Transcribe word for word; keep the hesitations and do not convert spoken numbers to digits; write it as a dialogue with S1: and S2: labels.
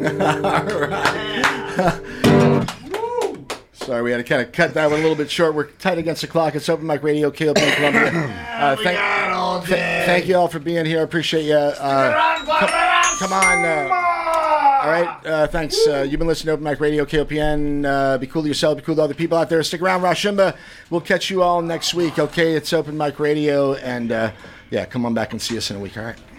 S1: All right. Sorry, we had to kind of cut that one a little bit short. We're tight against the clock. It's Open Mic Radio, K O P N Columbia. Uh, thank, th- thank you all for being here. I appreciate you. Uh, come, come on. Uh, all right. Uh, thanks. Uh, you've been listening to Open Mic Radio, K O P N. Uh, be cool to yourself. Be cool to other people out there. Stick around, Rashimba. We'll catch you all next week. Okay, it's Open Mic Radio, and uh, yeah, come on back and see us in a week. All right.